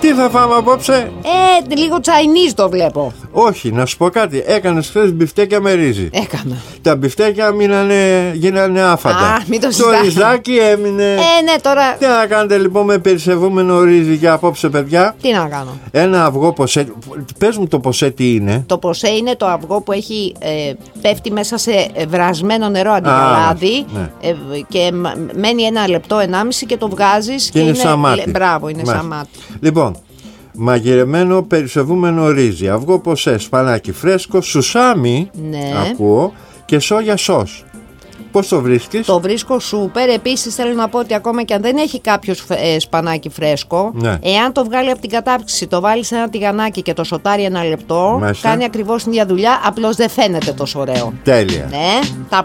Τι θα φάμε απόψε? Λίγο Chinese το βλέπω. Όχι, να σου πω κάτι. Έκανες χθες μπιφτέκια με ρύζι. Έκανα. Τα μπιφτέκια γίνανε άφαντα. Μην το Το συζητάμε. ριζάκι έμεινε. Ναι, τώρα. Τι να κάνετε λοιπόν με περισσευούμενο ρύζι για απόψε, παιδιά? Τι να κάνω. Ένα αυγό ποσέ. Πες μου το ποσέ τι είναι. Το ποσέ είναι το αυγό που έχει πέφτει μέσα σε βρασμένο νερό αντικαλάδι, ναι. Και μένει 1 λεπτό, 1,5 και το βγάζεις Και είναι σαν μάτι. Μπράβο, είναι σαν μάτι. Λοιπόν, μαγειρεμένο περισσευούμενο ρύζι, αυγό ποσέ, σπανάκι φρέσκο, σουσάμι, Ναι. ακούω, και σόγια σος. Πώς το βρίσκεις? Το βρίσκω σούπερ. Επίσης θέλω να πω ότι ακόμα και αν δεν έχει κάποιος σπανάκι φρέσκο, Ναι. εάν το βγάλει από την κατάψυξη, το βάλει σε ένα τηγανάκι και το σοτάρει 1 λεπτό, Μάλιστα. κάνει ακριβώς την ίδια δουλειά, απλώς δεν φαίνεται τόσο ωραίο. Τέλεια. Ναι, τα